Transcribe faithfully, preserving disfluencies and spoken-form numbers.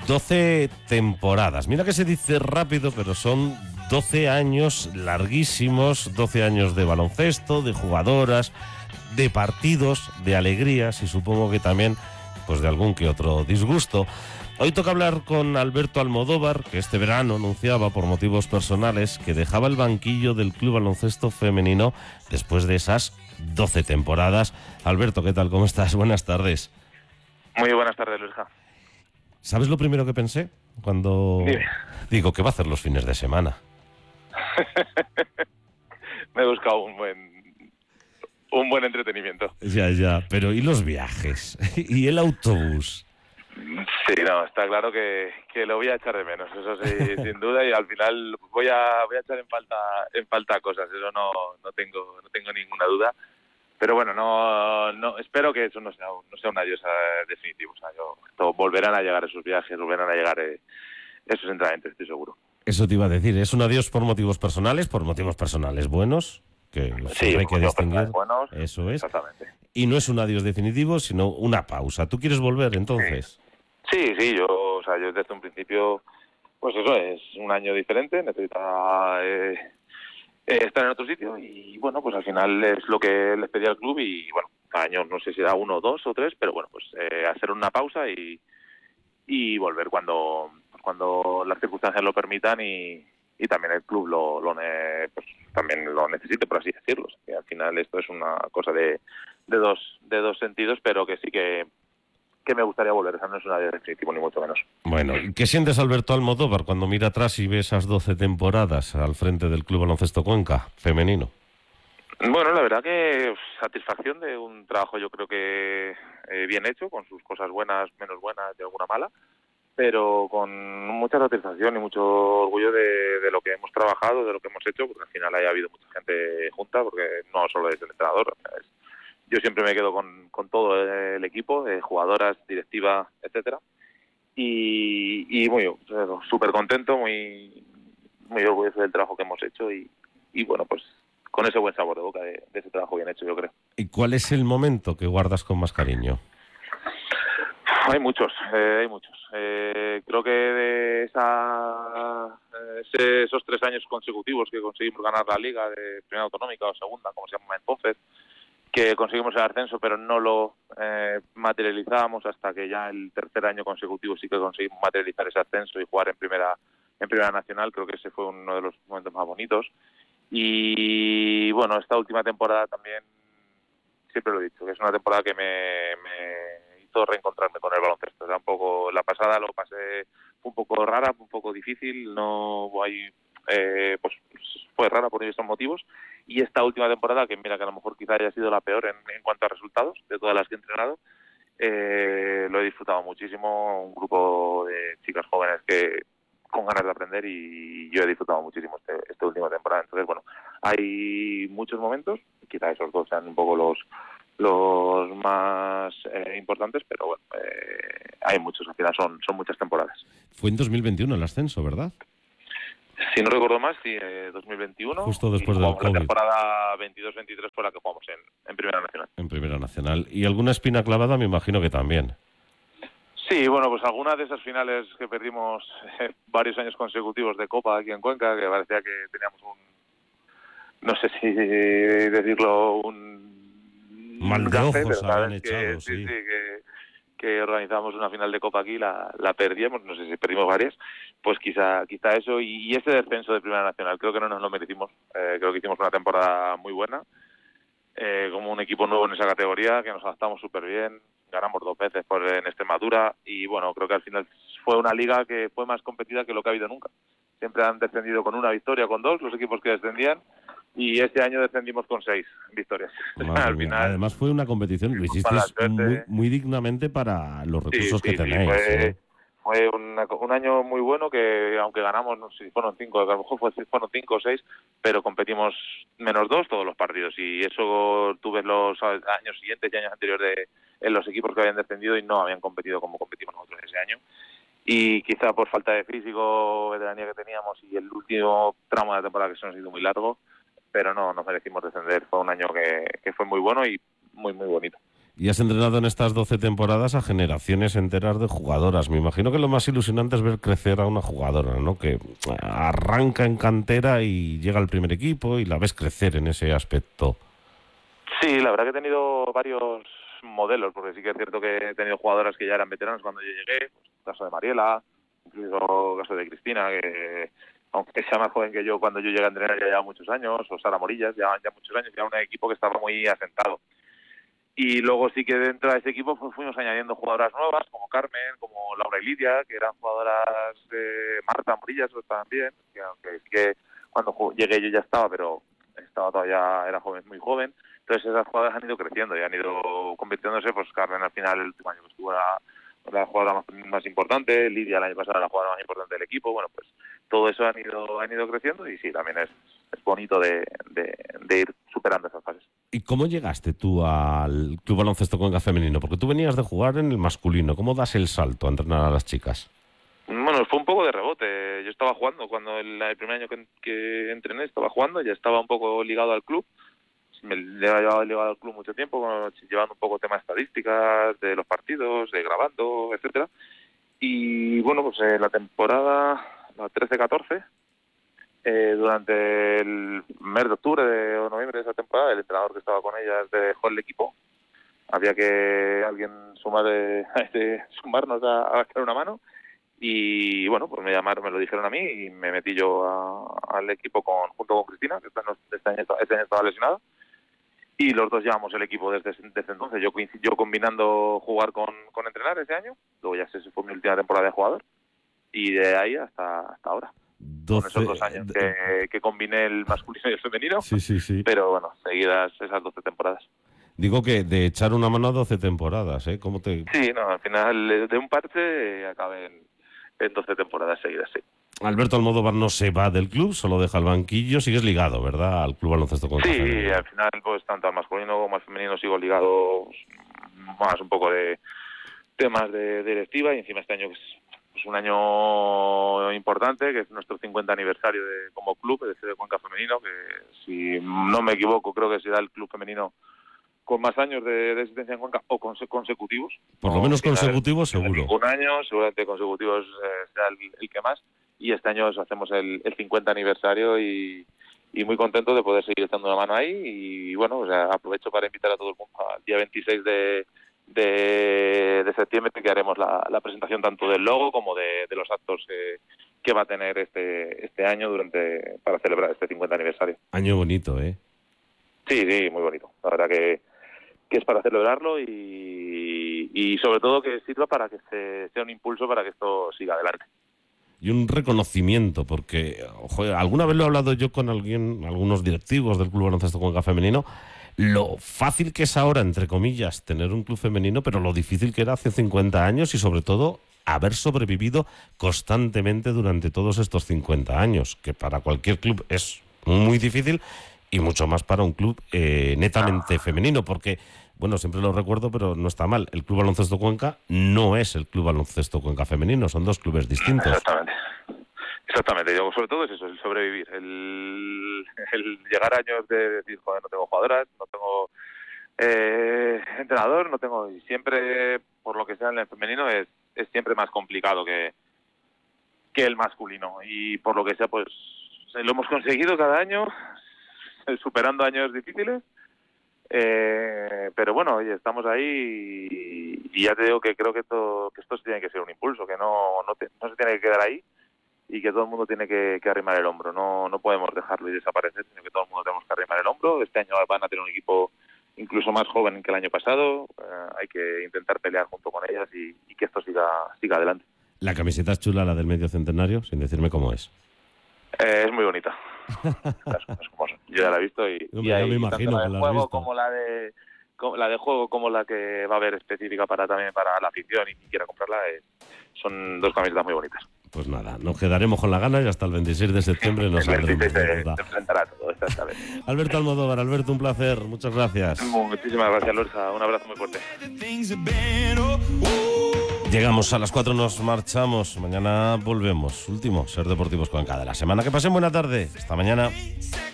doce temporadas. Mira que se dice rápido, pero son doce años larguísimos, doce años de baloncesto, de jugadoras, de partidos, de alegrías y supongo que también pues de algún que otro disgusto. Hoy toca hablar con Alberto Almodóvar, que este verano anunciaba por motivos personales que dejaba el banquillo del Club Baloncesto Femenino después de esas doce temporadas. Alberto, ¿qué tal? ¿Cómo estás? Buenas tardes. Muy buenas tardes, Luisja. ¿Sabes lo primero que pensé? Cuando Dime. Digo, ¿qué va a hacer los fines de semana? Me he buscado un buen un buen entretenimiento. Ya, ya, pero ¿y los viajes? ¿Y el autobús? Sí, no, está claro que, que lo voy a echar de menos, eso sí, sin duda, y al final voy a voy a echar en falta en falta cosas, eso no no tengo no tengo ninguna duda. Pero bueno, no no espero que eso no sea un, no sea un adiós eh, definitivo, o sea, yo, todo, volverán a llegar esos viajes, volverán a llegar eh, esos entrenamientos, estoy seguro. Eso te iba a decir, ¿es un adiós por motivos personales, por motivos personales buenos? Que Sí, hay que distinguir. buenos, Eso es. exactamente. Y no es un adiós definitivo, sino una pausa. ¿Tú quieres volver entonces? Sí, sí, sí yo, o sea, yo desde un principio, pues eso es un año diferente, necesitaba eh, eh, estar en otro sitio y bueno, pues al final es lo que les pedí al club y bueno, años no sé si era uno, dos o tres, pero bueno, pues eh, hacer una pausa y, y volver cuando cuando las circunstancias lo permitan y, y también el club lo, lo ne, pues también lo necesite, por así decirlo. O sea, que al final esto es una cosa de, de dos de dos sentidos, pero que sí que que me gustaría volver, o sea, no es una idea definitiva ni mucho menos. Bueno, ¿qué sientes, Alberto Almodóvar, cuando mira atrás y ve esas doce temporadas al frente del Club Baloncesto Cuenca femenino? Bueno, la verdad que satisfacción de un trabajo yo creo que eh, bien hecho, con sus cosas buenas, menos buenas y alguna mala, pero con mucha satisfacción y mucho orgullo de, de lo que hemos trabajado, de lo que hemos hecho, porque al final haya habido mucha gente junta, porque no solo es el entrenador, es, yo siempre me quedo con, con todo el equipo, de jugadoras, directiva, etcétera, y, y muy súper contento, muy muy orgulloso del trabajo que hemos hecho y, y bueno, pues con ese buen sabor de boca de, de ese trabajo bien hecho, yo creo. ¿Y cuál es el momento que guardas con más cariño? Hay muchos, eh, hay muchos. Eh, creo que de esa, ese, esos tres años consecutivos que conseguimos ganar la Liga de Primera Autonómica o Segunda, como se llama entonces, que conseguimos el ascenso pero no lo eh, materializábamos hasta que ya el tercer año consecutivo sí que conseguimos materializar ese ascenso y jugar en primera en primera nacional. Creo que ese fue uno de los momentos más bonitos y bueno, esta última temporada también siempre lo he dicho, que es una temporada que me, me hizo reencontrarme con el baloncesto. O sea, un poco, la pasada lo pasé, fue un poco rara, fue un poco difícil, no hay, eh, pues fue rara por esos motivos. Y esta última temporada, que mira que a lo mejor quizá haya sido la peor en, en cuanto a resultados de todas las que he entrenado, eh, lo he disfrutado muchísimo, un grupo de chicas jóvenes que con ganas de aprender y yo he disfrutado muchísimo este, esta última temporada. Entonces, bueno, hay muchos momentos, quizá esos dos sean un poco los los más eh, importantes, pero bueno, eh, hay muchos, al final son, son muchas temporadas. Fue en dos mil veintiuno el ascenso, ¿verdad? Si no recuerdo más, sí, eh, dos mil veintiuno. Justo después y del jugamos la COVID. temporada veintidós veintitrés fue la que jugamos en, en Primera Nacional. En Primera Nacional. ¿Y alguna espina clavada? Me imagino que también. Sí, bueno, pues algunas de esas finales que perdimos eh, varios años consecutivos de Copa aquí en Cuenca, que parecía que teníamos un, no sé si decirlo, un mal de gafe, ojos pero habían sabes echado, que, sí. sí, sí, que, que organizamos una final de Copa aquí, la, la perdíamos, no sé si perdimos varias, pues quizá quizá eso y, y ese descenso de Primera Nacional, creo que no nos lo merecimos, eh, creo que hicimos una temporada muy buena, eh, como un equipo nuevo en esa categoría, que nos adaptamos súper bien, ganamos dos veces por en Extremadura y bueno, creo que al final fue una liga que fue más competida que lo que ha habido nunca. Siempre han descendido con una victoria, con dos, los equipos que descendían, y este año descendimos con seis victorias. Madre Al mía. final, Además fue una competición que lo con la hicisteis muy, suerte, muy dignamente para los sí, recursos que sí, sí, tenéis, ¿eh? fue, fue una, un año muy bueno que aunque ganamos, no sé si fueron cinco, a lo mejor fue, fueron cinco o seis, pero competimos menos dos todos los partidos y eso tú ves los años siguientes y años anteriores de en los equipos que habían descendido y no habían competido como competimos nosotros ese año. Y quizá por falta de físico, veteranía que teníamos y el último tramo de la temporada que se nos ha ido muy largo, pero no nos merecimos descender. Fue un año que, que fue muy bueno y muy, muy bonito. Y has entrenado en estas doce temporadas a generaciones enteras de jugadoras. Me imagino que lo más ilusionante es ver crecer a una jugadora, ¿no? Que arranca en cantera y llega al primer equipo y la ves crecer en ese aspecto. Sí, la verdad que he tenido varios modelos, porque sí que es cierto que he tenido jugadoras que ya eran veteranas cuando yo llegué, pues, el caso de Mariela, incluso el caso de Cristina, que aunque sea más joven que yo, cuando yo llegué a entrenar ya lleva muchos años, o Sara Morillas, ya, ya muchos años, ya un equipo que estaba muy asentado. Y luego sí que dentro de ese equipo pues, fuimos añadiendo jugadoras nuevas, como Carmen, como Laura y Lidia, que eran jugadoras, eh, Marta Morillas también, que aunque sí que cuando llegué yo ya estaba, pero estaba todavía, era joven, muy joven. Entonces esas jugadoras han ido creciendo y han ido convirtiéndose, pues Carmen al final el último año que estuvo era la jugadora más, más importante, Lidia el año pasado era la jugadora más importante del equipo, bueno pues todo eso han ido han ido creciendo y sí, también es, es bonito de, de, de ir superando esas fases. ¿Y cómo llegaste tú al Club Baloncesto Cuenca Femenino? Porque tú venías de jugar en el masculino, ¿cómo das el salto a entrenar a las chicas? Bueno, fue un poco de rebote, yo estaba jugando, cuando el, el primer año que, que entrené estaba jugando, ya estaba un poco ligado al club. Me he llevado ligado al club mucho tiempo, llevando un poco temas estadísticas de los partidos, de grabando, etcétera. Y bueno, pues eh, la temporada, la trece catorce, eh, durante el mes de octubre de, o noviembre de esa temporada, el entrenador que estaba con ellas dejó el equipo. Había que alguien sumar, eh, a este, sumarnos a, a echar una mano. Y bueno, pues me llamaron, me lo dijeron a mí y me metí yo a, al equipo con, junto con Cristina, que este año, este año estaba lesionada. Y los dos llevamos el equipo desde, desde entonces. Yo, yo combinando jugar con, con entrenar ese año. Luego ya se fue mi última temporada de jugador. Y de ahí hasta, hasta ahora. doce, con esos dos años que, que combiné el masculino y el femenino. Sí, sí, sí. Pero bueno, seguidas esas doce temporadas. Digo que de echar una mano a doce temporadas, ¿eh? ¿Cómo te...? Sí, no, al final de un parche acabé en, en doce temporadas seguidas, sí. Alberto Almodóvar no se va del club, solo deja el banquillo. Sigues ligado, ¿verdad?, al Club Baloncesto Cuenca Sí, Femenino. al final, pues tanto al masculino como al femenino sigo ligado más un poco de temas de, de directiva, y encima este año que es pues, un año importante, que es nuestro cincuenta aniversario de, como club de C D Cuenca Femenino, que si no me equivoco creo que será el club femenino con más años de, de existencia en Cuenca, o conse consecutivos. Por lo menos consecutivos, seguro. Un año, seguramente consecutivos eh, será el, el que más. Y este año hacemos el, el cincuenta aniversario y, y muy contento de poder seguir echando una mano ahí. Y bueno, o sea, aprovecho para invitar a todo el mundo al día veintiséis de, de, de septiembre, que haremos la, la presentación tanto del logo como de, de los actos eh, que va a tener este, este año durante para celebrar este cincuenta aniversario. Año bonito, ¿eh? Sí, sí, muy bonito. La verdad que, que es para celebrarlo y, y sobre todo que sirva para que se, sea un impulso para que esto siga adelante. Y un reconocimiento, porque joder, alguna vez lo he hablado yo con alguien, algunos directivos del Club Baloncesto Cuenca Femenino, lo fácil que es ahora, entre comillas, tener un club femenino, pero lo difícil que era hace cincuenta años y sobre todo haber sobrevivido constantemente durante todos estos cincuenta años, que para cualquier club es muy difícil y mucho más para un club eh, netamente femenino, porque... Bueno, siempre lo recuerdo, pero no está mal. El Club Baloncesto Cuenca no es el Club Baloncesto Cuenca Femenino, son dos clubes distintos. Exactamente. Exactamente. Yo, sobre todo es eso, el sobrevivir. El, el llegar a años de decir, joder, no tengo jugadoras, no tengo eh, entrenador, no tengo... Y siempre, por lo que sea en el femenino, es, es siempre más complicado que, que el masculino. Y por lo que sea, pues lo hemos conseguido cada año, superando años difíciles. Eh, pero bueno, oye, estamos ahí y, y ya te digo que creo que esto, que esto tiene que ser un impulso, que no, no, te, no se tiene que quedar ahí y que todo el mundo tiene que, que arrimar el hombro. No, no podemos dejarlo y desaparecer, sino que todo el mundo tenemos que arrimar el hombro. Este año van a tener un equipo incluso más joven que el año pasado. Eh, hay que intentar pelear junto con ellas y, y que esto siga, siga adelante. La camiseta es chula, la del medio centenario, sin decirme cómo es. Eh, es muy bonita. Las cosas como son. Yo ya la he visto y, no, y hay me imagino tanto la de que juego visto. como la de como la de juego como la que va a haber específica para también para la afición y quien quiera comprarla. Eh, son dos camisetas muy bonitas. Pues nada, nos quedaremos con la gana y hasta el veintiséis de septiembre nos el saldremos. veintiséis se enfrentará todo, exactamente. Alberto Almodóvar, Alberto, un placer, muchas gracias. Muchísimas gracias, Lorca, un abrazo muy fuerte. Llegamos a las cuatro, nos marchamos. Mañana volvemos. Último, Ser Deportivos Cuenca de la semana. Que pasen buena tarde. Hasta mañana.